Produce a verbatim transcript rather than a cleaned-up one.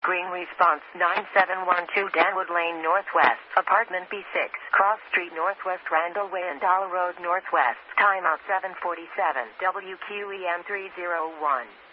Green response nine seven one two Danwood Lane Northwest, Apartment B six, Cross Street Northwest, Randall Way and Dollar Road Northwest. Timeout seven forty-seven, W Q E M three oh one.